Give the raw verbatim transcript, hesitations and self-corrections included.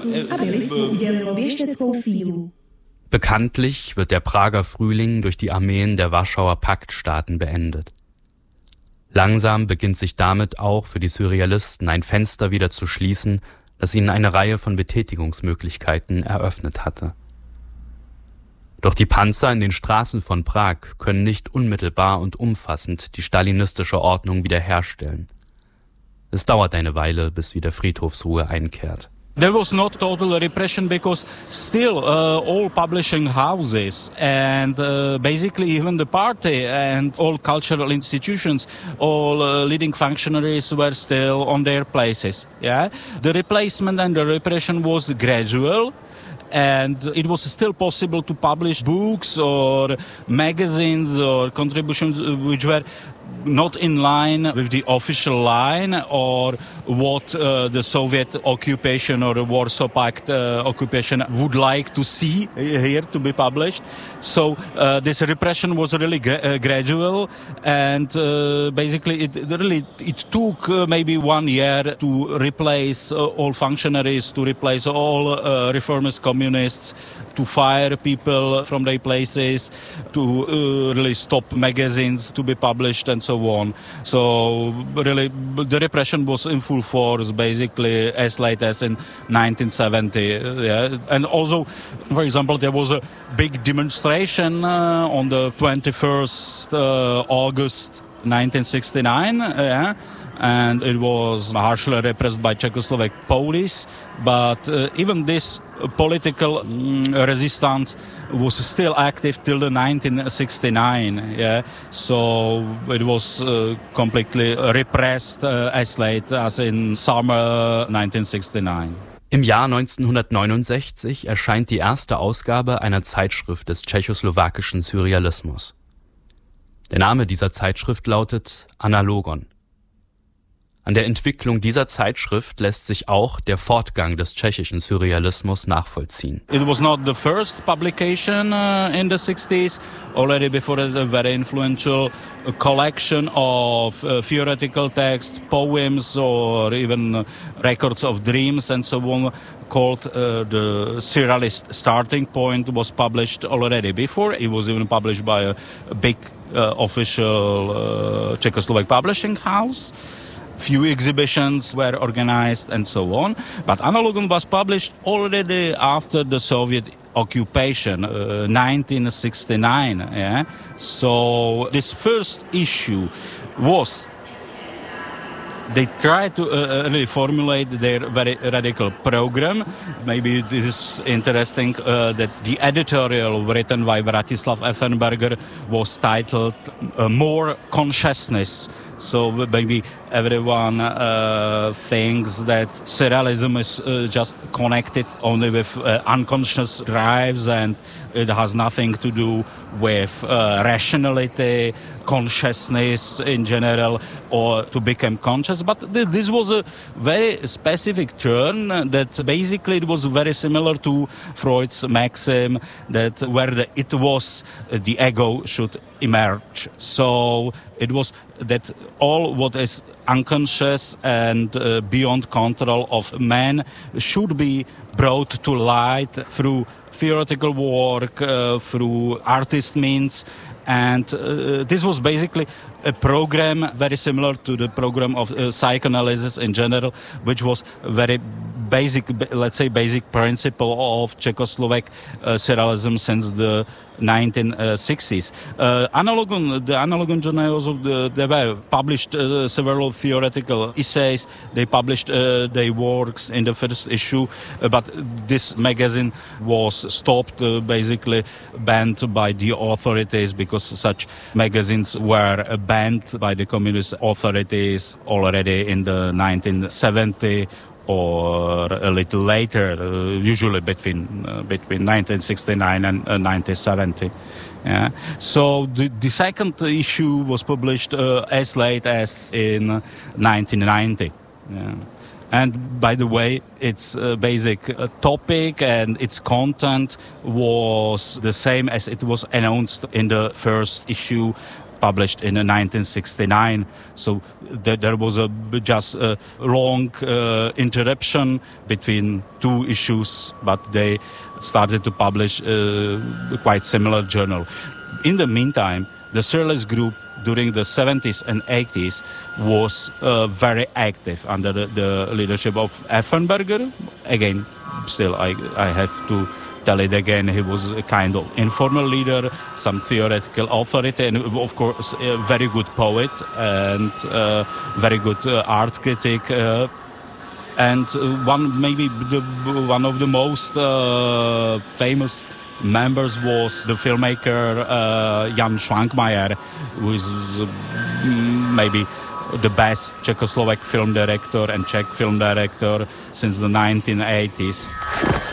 si, aby lidstvu udělilo věšteckou sílu. Bekanntlich wird der Prager Frühling durch die Armeen der Warschauer Paktstaaten beendet. Langsam beginnt sich damit auch für die Surrealisten ein Fenster wieder zu schließen, das ihnen eine Reihe von Betätigungsmöglichkeiten eröffnet hatte. Doch die Panzer in den Straßen von Prag können nicht unmittelbar und umfassend die stalinistische Ordnung wiederherstellen. Es dauert eine Weile, bis wieder Friedhofsruhe einkehrt. There was not total repression because still uh, all publishing houses and uh, basically even the party and all cultural institutions, all uh, leading functionaries were still on their places. Yeah, the replacement and the repression was gradual. And it was still possible to publish books or magazines or contributions which were not in line with the official line or what uh, the Soviet occupation or the Warsaw Pact uh, occupation would like to see here to be published. So uh, this repression was really gra- uh, gradual, and uh, basically it really it took uh, maybe one year to replace uh, all functionaries, to replace all uh, reformist communists, to fire people from their places, to uh, really stop magazines to be published and so on. So really the repression was in full force basically as late as in nineteen seventy. Yeah. And also, for example, there was a big demonstration uh, on the twenty-first uh, August nineteen sixty-nine. Yeah. And it was harshly repressed by Czechoslovak police. But uh, even this political mm, resistance was still active till the nineteen sixty-nine. Yeah, so it was uh, completely repressed uh, as late as in summer nineteen sixty-nine. Im Jahr neunzehnhundertneunundsechzig erscheint die erste Ausgabe einer Zeitschrift des tschechoslowakischen Surrealismus. Der Name dieser Zeitschrift lautet Analogon. An der Entwicklung dieser Zeitschrift lässt sich auch der Fortgang des tschechischen Surrealismus nachvollziehen. It was not the first publication uh, in the sixties. Already before it, a very influential collection of uh, theoretical texts, poems, or even uh, records of dreams and so on, called uh, the Surrealist Starting Point, was published already before. It was even published by a, a big uh, official uh, Czechoslovak publishing house. Few exhibitions were organized and so on. But Analogon was published already after the Soviet occupation, uh, nineteen sixty-nine. Yeah? So this first issue was, they tried to uh, really formulate their very radical program. Maybe this is interesting uh, that the editorial written by Vratislav Effenberger was titled uh, More Consciousness. So maybe everyone uh, thinks that surrealism is uh, just connected only with uh, unconscious drives and it has nothing to do with uh, rationality, consciousness in general, or to become conscious. But th- this was a very specific turn that basically it was very similar to Freud's maxim that where the it was, uh, the ego should emerge. So it was that all what is unconscious and uh, beyond control of man should be brought to light through theoretical work, uh, through artist means. And uh, this was basically a program very similar to the program of uh, psychoanalysis in general, which was very basic, let's say basic principle of Czechoslovak uh, surrealism since the nineteen sixties. Uh, Analogon, the Analogon journals of the, they were published uh, several theoretical essays. They published uh, their works in the first issue, uh, but this magazine was stopped, uh, basically banned by the authorities because such magazines were uh, banned by the communist authorities already in the nineteen seventy. Or a little later, uh, usually between uh, between nineteen sixty-nine and uh, nineteen seventy. Yeah. So the, the second issue was published uh, as late as in nineteen ninety. Yeah. And by the way, its uh, basic uh, topic and its content was the same as it was announced in the first issue. published in nineteen sixty-nine. So th- there was a just a long uh, interruption between two issues, but they started to publish a quite similar journal. In the meantime, the Surrealist group during the seventies and eighties was uh, very active under the, the leadership of Effenberger. Again, still I, I have to tell it again, he was a kind of informal leader, some theoretical authority, and of course a very good poet and uh, very good uh, art critic. Uh, and one maybe the, one of the most uh, famous members was the filmmaker uh, Jan Švankmajer, who is uh, maybe the best Czechoslovak film director and Czech film director since the nineteen eighties.